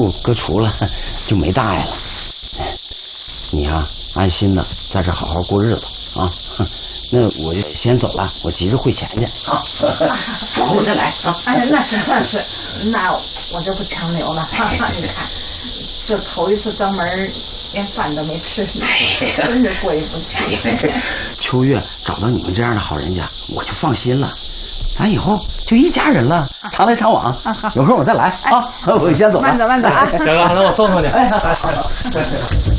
物搁除了，就没大碍了。你啊，安心的在这好好过日子啊。那我就先走了，我急着汇钱去啊。往后我再来啊。 哎，那是，那我就不强留了。你看，这头一次登门，连饭都没吃，真是过意不去。 秋月找到你们这样的好人家，我就放心了。咱以后就一家人了，常来常往。有空我再来啊。我先走了。 慢走啊。 大哥，那我送送你。